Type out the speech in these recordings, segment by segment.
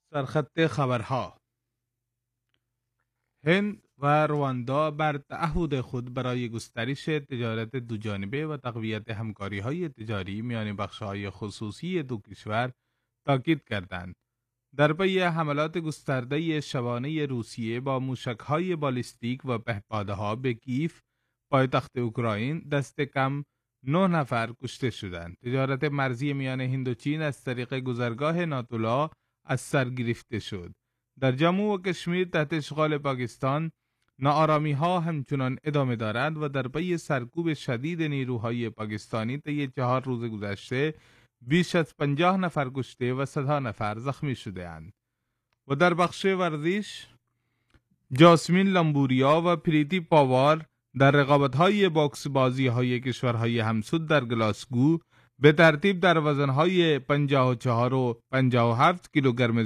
سرخط خبرها. هند و رواندا بر تعهد خود برای گسترش تجارت دوجانبه و تقویت همکاری‌های تجاری میان بخش‌های خصوصی دو کشور تاکید کردند. در پی حملات گسترده شبانه روسیه با موشک‌های بالیستیک و پهپادها به کیف، پایتخت اوکراین، دست کم 9 نفر کشته شدند. تجارت مرزی میان هند و چین از طریق گذرگاه ناتولا از سر گرفته شد. در جموں و کشمیر تحت اشغال پاکستان ناآرامی‌ها همچنان ادامه دارد و در پی سرکوب شدید نیروهای پاکستانی طی 4 روز گذشته بیش از 50 نفر کشته و صدها نفر زخمی شده اند. و در بخش ورزش، جاسمین لامبوریا و پریتی پاوار در رقابت‌های باکس بازی‌های کشورهای همسود در گلاسگو به ترتیب در وزن‌های 54 و 57 کیلوگرم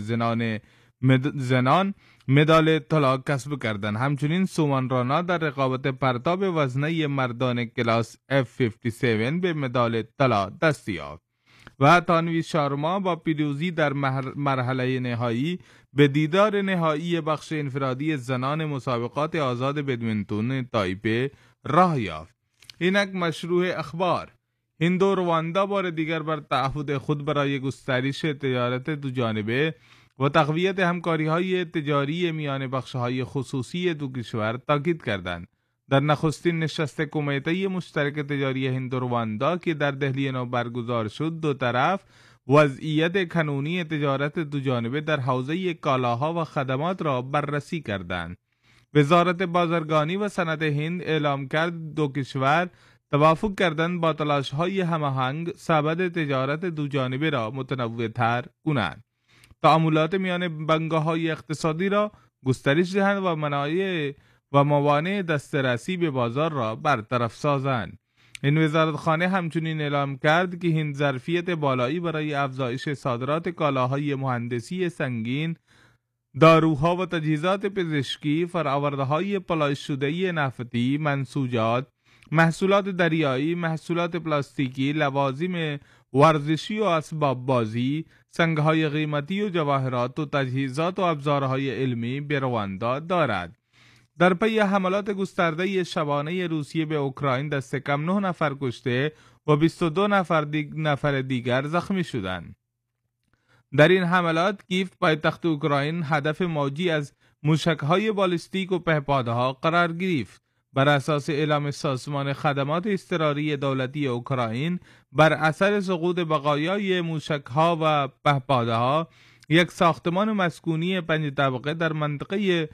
زنان مدال طلا کسب کردند. همچنین سومان رانا در رقابت پرتاب وزنه مردان کلاس F57 به مدال طلا دست یافت و تانوی شارما با پیروزی در مرحله نهایی به دیدار نهایی بخش انفرادی زنان مسابقات آزاد بدمنتون تایپه راه یافت. اینک مشروع اخبار. هند و رواندا بار دیگر بر تعهد خود برای گسترش تجارت دوجانبه و تقویت همکاری‌های تجاری میان بخش‌های خصوصی دو کشور تاکید کردند. در نخستین نشست کمیته مشترک تجاری هند و رواندا که در دهلی نو برگزار شد، دو طرف وضعیت قانونی تجارت دوجانبه در حوزه کالاها و خدمات را بررسی کردند. وزارت بازرگانی و صنعت هند اعلام کرد دو کشور توافق کردند با تلاش‌های هماهنگ سبد تجارت دوجانبه را متنوع‌تر کنند، تعاملات میان بنگاه‌های اقتصادی را گسترش دهند و منایع و موانع دسترسی به بازار را برطرف سازند. این وزارتخانه همچنین اعلام کرد که هند ظرفیت بالایی برای افزایش صادرات کالاهای مهندسی سنگین، داروها و تجهیزات پزشکی، فرآورده‌های پالایش شده نفتی، منسوجات، محصولات دریایی، محصولات پلاستیکی، لوازم ورزشی و اسباب بازی، سنگ‌های قیمتی و جواهرات و تجهیزات و ابزارهای علمی به رواندا دارد. در پی حملات گسترده شبانه روسیه به اوکراین دست کم 9 نفر کشته و 22 نفر دیگر زخمی شدند. در این حملات کیف، پایتخت اوکراین، هدف موجی از موشک‌های بالیستیک و پهپادها قرار گرفت. بر اساس اعلام سازمان خدمات اضطراری دولتی اوکراین، بر اثر سقوط بقایای موشک‌ها و پهپادها، یک ساختمان مسکونی 5 طبقه در منطقه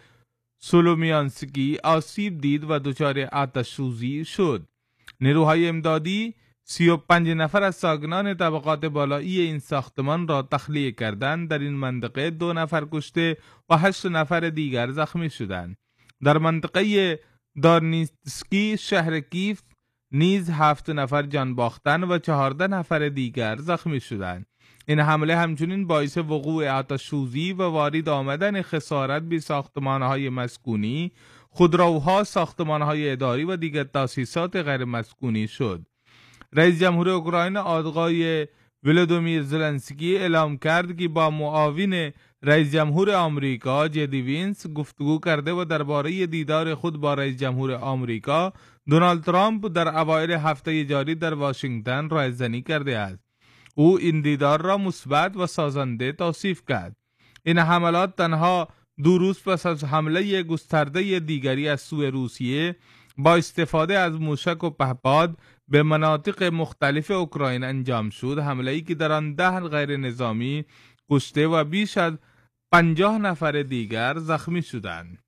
سولومیانسکی آسیب دید و دچار آتش سوزی شد. نیروهای امدادی 35 نفر از ساکنان طبقات بالایی این ساختمان را تخلیه کردند. در این منطقه 2 نفر کشته و 8 نفر دیگر زخمی شدند. در منطقه دارنیتسکی شهر کیف نیز 7 نفر جان باختند و 14 نفر دیگر زخمی شدند. این حمله همچنین باعث وقوع آتش سوزی و وارد آمدن خسارت به ساختمان‌های مسکونی، خودروها، ساختمان‌های اداری و دیگر تأسیسات غیر مسکونی شد. رئیس جمهور اوکراین آقای ولودیمیر زلنسکی اعلام کرد که با معاون رئیس جمهور آمریکا جدی وینس گفتگو کرده و درباره دیدار خود با رئیس جمهور آمریکا دونالد ترامپ در اوایل هفته جاری در واشنگتن رایزنی کرده است. او این دیدار را مثبت و سازنده توصیف کرد. این حملات تنها 2 روز پس از حمله گسترده دیگری از سوی روسیه با استفاده از موشک و پهپاد به مناطق مختلف اوکراین انجام شد، حمله‌ای که در آن 10 غیر نظامی کشته و بیش از 50 نفر دیگر زخمی شدند.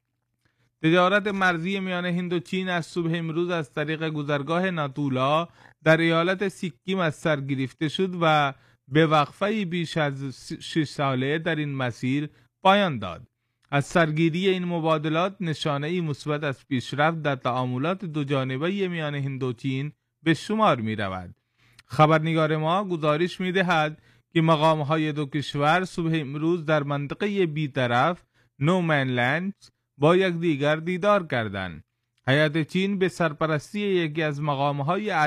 تجارت مرزی میان هند و چین از صبح امروز از طریق گذرگاه ناتولا در ایالت سیکیم از سر گرفته شد و به وقفه بیش از 6 ساله در این مسیر پایان داد. از سرگیری این مبادلات نشانه‌ای مثبت از پیشرفت در تعاملات دوجانبه میان هند و چین به شمار می رود. خبرنگار ما گزارش می دهد که مقام‌های دو کشور صبح امروز در منطقه بی‌طرف نومنلند با یکدیگر دیدار کردند. هیئت چین به سرپرستی یکی از مقام‌های